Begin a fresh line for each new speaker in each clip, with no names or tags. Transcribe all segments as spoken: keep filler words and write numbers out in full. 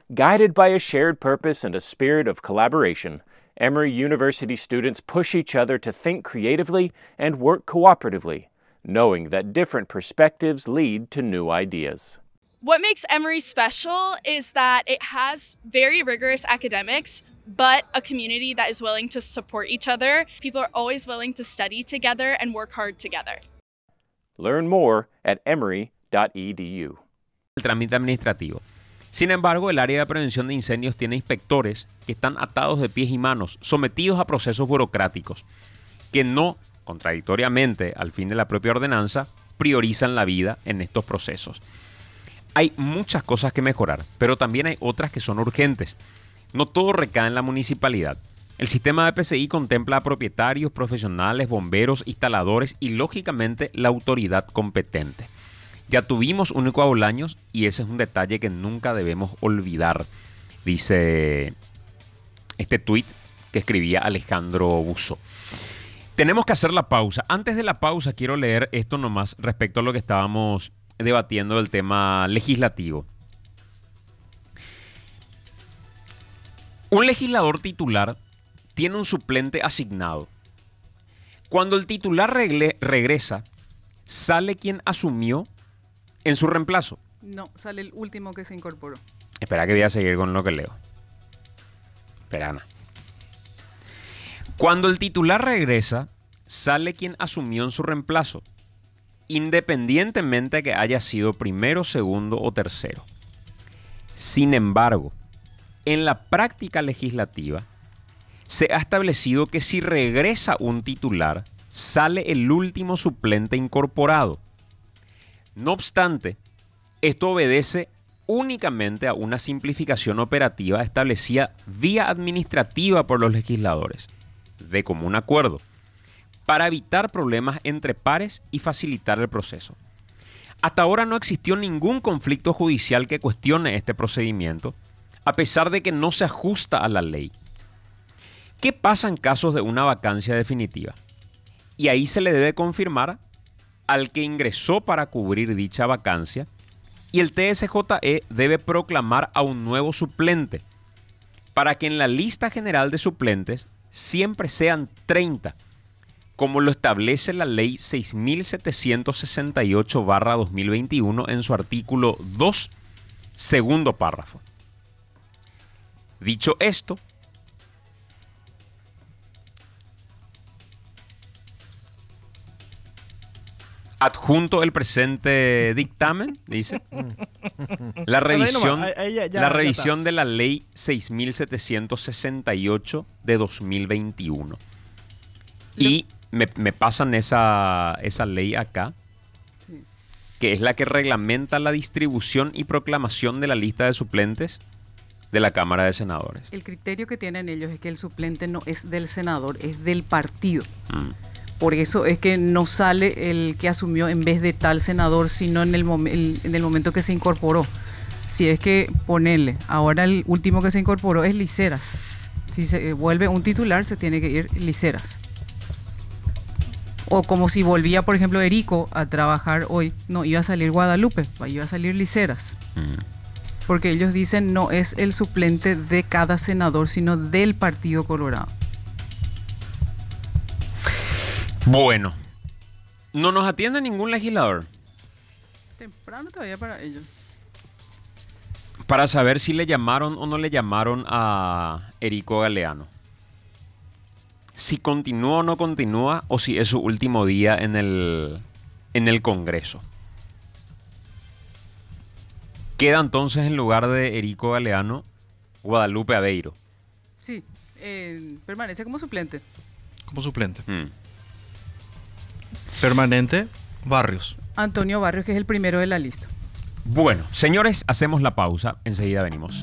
Guided by a shared purpose and a spirit of collaboration, Emory University students push each other to think creatively and work cooperatively, knowing that different perspectives lead to new ideas.
What makes Emory special is that it has very rigorous academics, but a community that is willing to support each other. People are always willing to study together and work hard together.
Learn more at emory dot e d u.
El trámite administrativo. Sin embargo, el área de prevención de incendios tiene inspectores que están atados de pies y manos, sometidos a procesos burocráticos, que no, contradictoriamente al fin de la propia ordenanza, priorizan la vida en estos procesos. Hay muchas cosas que mejorar, pero también hay otras que son urgentes. No todo recae en la municipalidad. El sistema de P C I contempla a propietarios, profesionales, bomberos, instaladores y, lógicamente, la autoridad competente. Ya tuvimos un Ecuabolaños y ese es un detalle que nunca debemos olvidar, dice este tuit que escribía Alejandro Busso. Tenemos que hacer la pausa. Antes de la pausa quiero leer esto nomás respecto a lo que estábamos debatiendo del tema legislativo. Un legislador titular tiene un suplente asignado. Cuando el titular regle, regresa, sale quien asumió en su reemplazo.
No, sale el último que se incorporó.
Espera que voy a seguir con lo que leo. Espera, Ana. Cuando el titular regresa, sale quien asumió en su reemplazo, independientemente de que haya sido primero, segundo o tercero. Sin embargo, en la práctica legislativa, se ha establecido que si regresa un titular, sale el último suplente incorporado. No obstante, esto obedece únicamente a una simplificación operativa establecida vía administrativa por los legisladores, de común acuerdo, para evitar problemas entre pares y facilitar el proceso. Hasta ahora no existió ningún conflicto judicial que cuestione este procedimiento, a pesar de que no se ajusta a la ley. ¿Qué pasa en casos de una vacancia definitiva? Y ahí se le debe confirmar al que ingresó para cubrir dicha vacancia, y el T S J E debe proclamar a un nuevo suplente, para que en la lista general de suplentes siempre sean treinta, como lo establece la ley seis mil setecientos sesenta y ocho barra dos mil veintiuno en su artículo dos, segundo párrafo. Dicho esto, adjunto el presente dictamen, dice, la revisión,
ahí, ahí ya, ya,
la revisión de la ley seis mil setecientos sesenta y ocho de dos mil veintiuno. Y me, me pasan esa, esa ley acá, que es la que reglamenta la distribución y proclamación de la lista de suplentes de la Cámara de Senadores.
El criterio que tienen ellos es que el suplente no es del senador, es del partido.
Mm.
Por eso es que no sale el que asumió en vez de tal senador, sino en el, mom el, en el momento que se incorporó. Si es que ponerle, ahora el último que se incorporó es Liceras. Si se vuelve un titular, se tiene que ir Liceras. O como si volvía, por ejemplo, Erico a trabajar hoy, no, iba a salir Guadalupe, iba a salir Liceras. Mm. Porque ellos dicen no es el suplente de cada senador, sino del Partido Colorado.
Bueno, no nos atiende ningún legislador.
Temprano todavía para ellos.
Para saber si le llamaron o no le llamaron a Erico Galeano. Si continúa o no continúa, o si es su último día en el, en el Congreso. Queda entonces en lugar de Erico Galeano, Guadalupe Aveiro.
Sí, eh, permanece como suplente.
Como suplente.
Mm.
Permanente, Barrios.
Antonio Barrios, que es el primero de la lista.
Bueno, señores, hacemos la pausa. Enseguida venimos.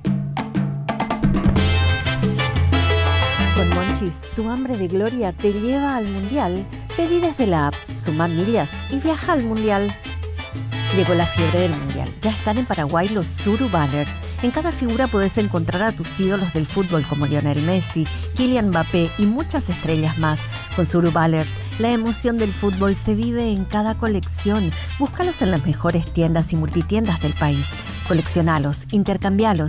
Con Monchis, tu hambre de gloria te lleva al Mundial. Pedí desde la app, suma millas y viaja al Mundial. Llegó la fiebre del Mundial. Ya están en Paraguay los Suru Banners. En cada figura podés encontrar a tus ídolos del fútbol como Lionel Messi, Kylian Mbappé y muchas estrellas más. Con Suru Banners, la emoción del fútbol se vive en cada colección. Búscalos en las mejores tiendas y multitiendas del país. Coleccionalos, intercambialos